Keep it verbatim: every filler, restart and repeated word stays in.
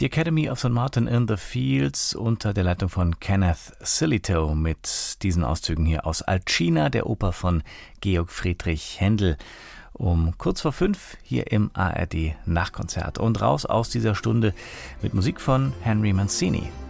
Die Academy of Sankt Martin in the Fields unter der Leitung von Kenneth Sillitoe mit diesen Auszügen hier aus Alcina, der Oper von Georg Friedrich Händel. Um kurz vor fünf hier im A R D Nachkonzert. Und raus aus dieser Stunde mit Musik von Henry Mancini.